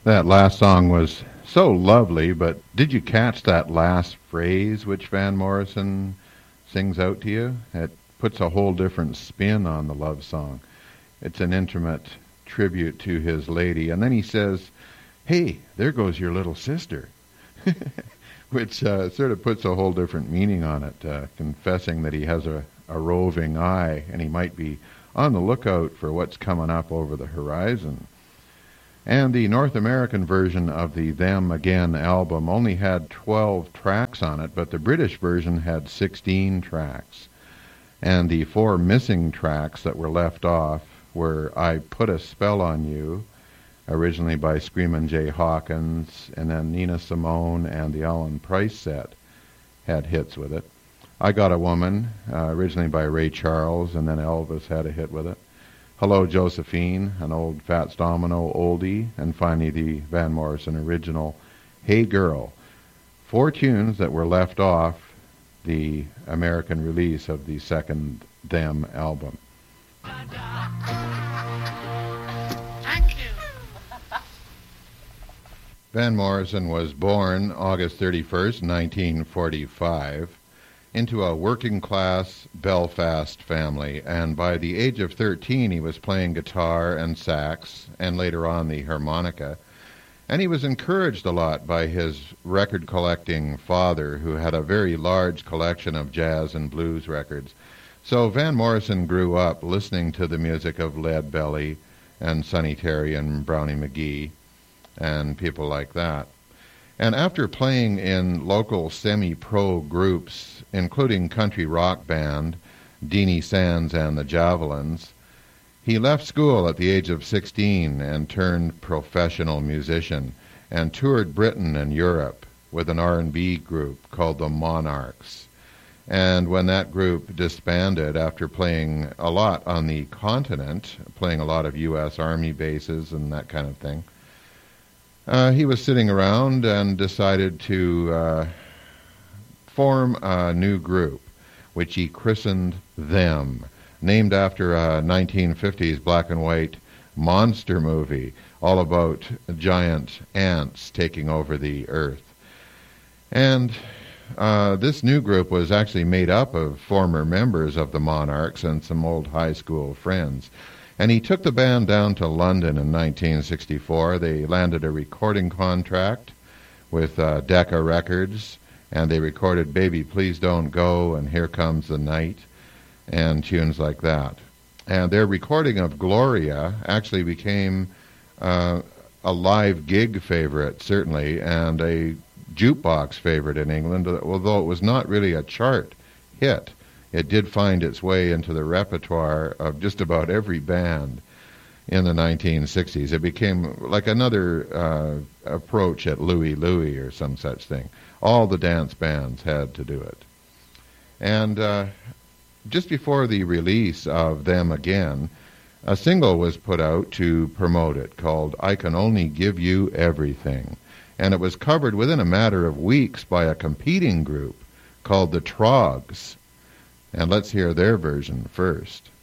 That last song was so lovely, but did you catch that last phrase which Van Morrison sings out to you? It puts a whole different spin on the love song. It's an intimate tribute to his lady. And then he says, "Hey, there goes your little sister," which sort of puts a whole different meaning on it, confessing that he has a roving eye and he might be on the lookout for what's coming up over the horizon. And the North American version of the Them Again album only had 12 tracks on it, but the British version had 16 tracks. And the four missing tracks that were left off were I Put a Spell on You, originally by Screamin' Jay Hawkins, and then Nina Simone and the Alan Price Set had hits with it. I Got a Woman, originally by Ray Charles, and then Elvis had a hit with it. Hello, Josephine, an old Fats Domino oldie, and finally the Van Morrison original, Hey Girl. Four tunes that were left off the American release of the second Them album. Van Morrison was born August 31st, 1945. Into a working-class Belfast family, and by the age of 13 he was playing guitar and sax, and later on the harmonica, and he was encouraged a lot by his record-collecting father, who had a very large collection of jazz and blues records. So Van Morrison grew up listening to the music of Lead Belly and Sonny Terry and Brownie McGhee and people like that. And after playing in local semi-pro groups, including country rock band, Deanie Sands and the Javelins, he left school at the age of 16 and turned professional musician and toured Britain and Europe with an R&B group called the Monarchs. And when that group disbanded after playing a lot on the continent, playing a lot of U.S. Army bases and that kind of thing, he was sitting around and decided to form a new group, which he christened Them, named after a 1950s black and white monster movie all about giant ants taking over the earth. And this new group was actually made up of former members of the Monarchs and some old high school friends. And he took the band down to London in 1964. They landed a recording contract with Decca Records, and they recorded Baby Please Don't Go and Here Comes the Night and tunes like that. And their recording of Gloria actually became a live gig favorite, certainly, and a jukebox favorite in England, although it was not really a chart hit. It did find its way into the repertoire of just about every band in the 1960s. It became like another approach at Louie Louie or some such thing. All the dance bands had to do it. And just before the release of Them Again, a single was put out to promote it called I Can Only Give You Everything. And it was covered within a matter of weeks by a competing group called the Troggs. And let's hear their version first.